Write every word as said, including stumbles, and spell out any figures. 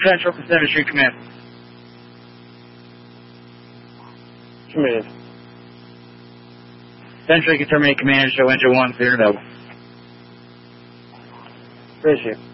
Central to seventh Street Command. Command. seventh Street can terminate command, show engine one, clear and double. Appreciate it.